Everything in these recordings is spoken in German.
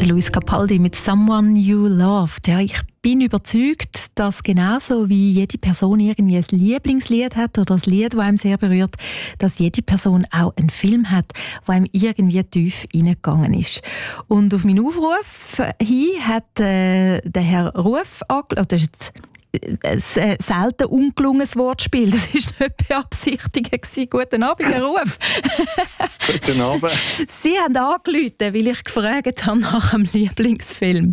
Luis Capaldi mit «Someone You Loved». Ja, ich bin überzeugt, dass genauso wie jede Person irgendwie ein Lieblingslied hat oder ein Lied, das einem sehr berührt, dass jede Person auch einen Film hat, der einem irgendwie tief reingegangen ist. Und auf meinen Aufruf hin hat der Herr Ruf das ist jetzt ein selten ungelungenes Wortspiel. Das war nicht beabsichtigt. Guten Abend, Herr Ruf. Guten Abend. Sie haben angerufen, weil ich gefragt habe nach einem Lieblingsfilm.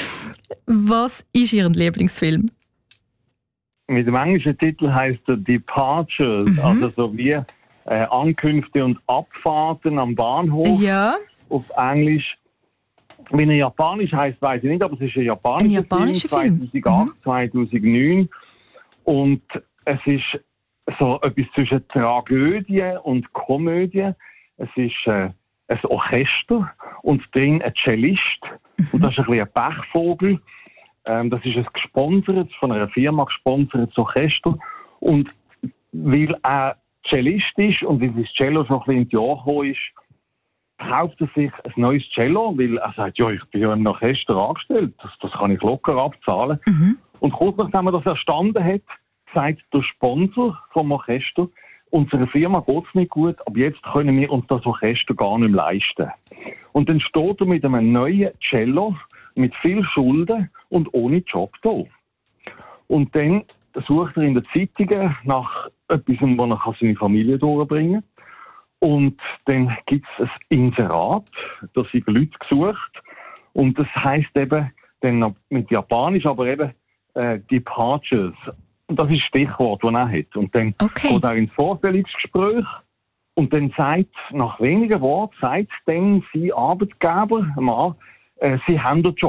Was ist Ihr Lieblingsfilm? Mit dem englischen Titel heisst er Departures, also so wie Ankünfte und Abfahrten am Bahnhof. Ja. Auf Englisch. Wenn er japanisch heisst, weiß ich nicht, aber es ist ein japanischer Film. 2008, 2009. Und es ist so etwas zwischen Tragödie und Komödie. Es ist ein Orchester und drin ein Cellist. Und das ist ein bisschen ein Pechvogel. Das ist ein gesponsertes, von einer Firma gesponsertes Orchester. Und weil er Cellist ist und weil das Cello schon ein bisschen in die Jahre gekommen ist, kauft er sich ein neues Cello, weil er sagt, ja, ich bin ja im Orchester angestellt, das kann ich locker abzahlen. Und kurz nachdem er das erstanden hat, sagt der Sponsor vom Orchester, unserer Firma geht es nicht gut, aber jetzt können wir uns das Orchester gar nicht mehr leisten. Und dann steht er mit einem neuen Cello, mit viel Schulden und ohne Job da. Und dann sucht er in den Zeitungen nach etwas, wo er seine Familie durchbringen kann. Und dann gibt es ein Inserat, da sind Leute gesucht. Und das heisst eben, dann mit Japanisch, aber eben Departures. Und das ist das Stichwort, das er hat. Und dann geht er ins Vorstellungsgespräch und dann sagt, nach wenigen Worten, sagt dann sein Arbeitgeber, Mann, sie haben den Job.